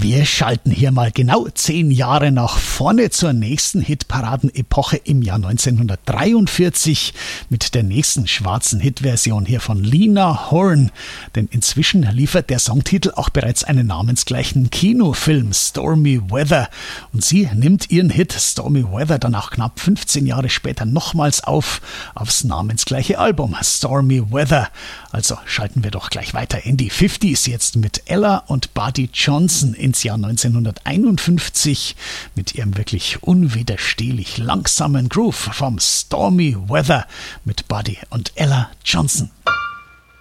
Wir schalten hier mal genau 10 Jahre nach vorne zur nächsten Hitparaden-Epoche im Jahr 1943 mit der nächsten schwarzen Hitversion hier von Lena Horne. Denn inzwischen liefert der Songtitel auch bereits einen namensgleichen Kinofilm, Stormy Weather. Und sie nimmt ihren Hit Stormy Weather dann auch knapp 15 Jahre später nochmals aufs namensgleiche Album Stormy Weather. Also schalten wir doch gleich weiter in die 50s jetzt mit Ella und Buddy Johnson ins Jahr 1951 mit ihrem wirklich unwiderstehlich langsamen Groove vom Stormy Weather mit Buddy und Ella Johnson.